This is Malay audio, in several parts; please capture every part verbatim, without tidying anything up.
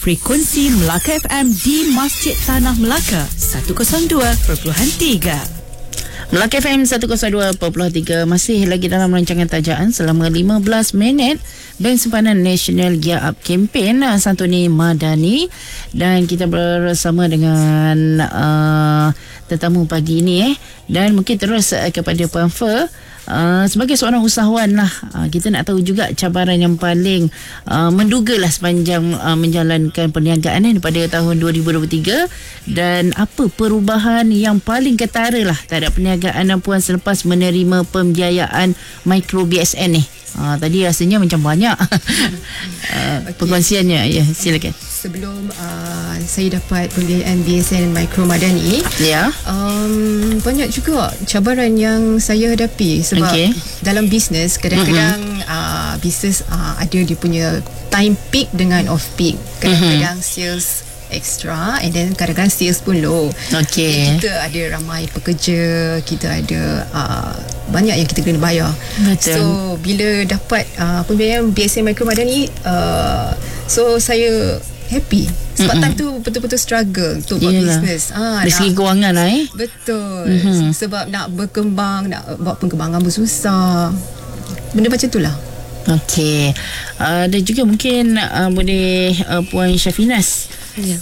Frekuensi Melaka F M di Masjid Tanah Melaka seratus dua perpuluhan tiga. Melaka F M seratus dua perpuluhan tiga masih lagi dalam rancangan tajaan selama lima belas minit. Bank Simpanan Nasional Gear Up Kempen Santuni Madani, dan kita bersama dengan uh, tetamu pagi ini eh dan mungkin terus uh, kepada Puan Fer. Uh, sebagai seorang usahawan lah, uh, kita nak tahu juga cabaran yang paling uh, menduga lah sepanjang uh, menjalankan perniagaan eh, pada tahun dua ribu dua puluh tiga, dan apa perubahan yang paling ketara lah terhadap perniagaan Puan selepas menerima pembiayaan Mikro B S N ni. Uh, tadi rasanya macam banyak uh, okay. perkongsiannya. Ya, silakan. Sebelum uh, saya dapat pembiayaan B S N Mikro Madani, ya, um, banyak juga cabaran yang saya hadapi sebab okay. dalam bisnes kadang-kadang mm-hmm. uh, bisnes uh, ada dia punya time peak dengan off peak. Kadang-kadang mm-hmm. sales extra and then kadang-kadang sales pun low. Okay. Kita ada ramai pekerja, kita ada uh, banyak yang kita kena bayar. Betul. So bila dapat uh, pembiayaan B S N Mikro Madani, uh, so saya happy sebab mm-hmm. time tu betul-betul struggle untuk buat bisnes. Ah, dari segi kewangan lah eh. Betul. Mm-hmm. Sebab nak berkembang, nak buat pengembangan bersusah. Benda macam tu lah. Okey. Uh, dan juga mungkin uh, boleh uh, Puan Syafinas. Ya.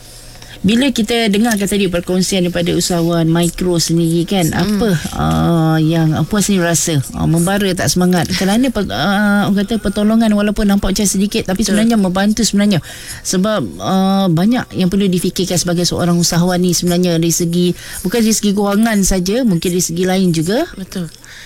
Bila kita dengarkan tadi perkongsian daripada usahawan mikro sendiri kan, hmm. apa uh, yang Puan sendiri rasa uh, membara tak semangat kerana uh, orang kata pertolongan walaupun nampak macam sedikit tapi sebenarnya membantu sebenarnya, sebab uh, banyak yang perlu difikirkan sebagai seorang usahawan ni sebenarnya, dari segi bukan dari segi kewangan saja, mungkin dari segi lain juga. Betul.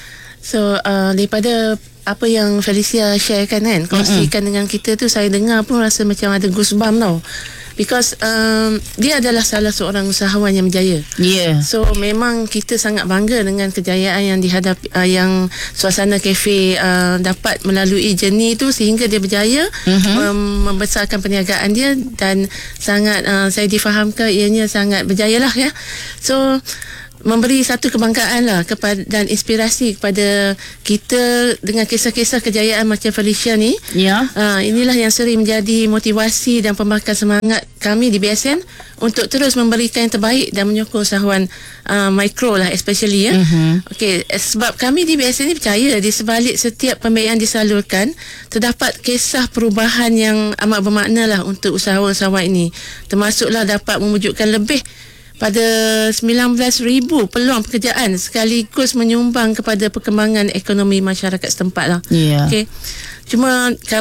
So uh, daripada apa yang Felicia sharekan kan, kongsikan mm-hmm. dengan kita tu, saya dengar pun rasa macam ada goosebump tau. Because um, dia adalah salah seorang usahawan yang berjaya. Yeah. So memang kita sangat bangga dengan kejayaan yang dihadapi, uh, yang Suasana Cafe uh, dapat melalui journey itu sehingga dia berjaya mm-hmm. um, membesarkan perniagaan dia, dan sangat uh, saya difahamkan ianya sangat berjaya lah ya. So memberi satu kebanggaan lah kepada, dan inspirasi kepada kita dengan kisah-kisah kejayaan macam Felicia ni. Ya. Uh, inilah yang sering menjadi motivasi dan pembakar semangat kami di B S N untuk terus memberikan yang terbaik dan menyokong usahawan uh, mikro lah especially ya. Mm-hmm. Okey, sebab kami di B S N ni percaya di sebalik setiap pembiayaan disalurkan terdapat kisah perubahan yang amat bermakna lah untuk usahawan-usahawan ini, termasuklah dapat mewujudkan lebih pada sembilan belas ribu peluang pekerjaan sekaligus menyumbang kepada perkembangan ekonomi masyarakat setempat lah. Yeah. Okay. Cuma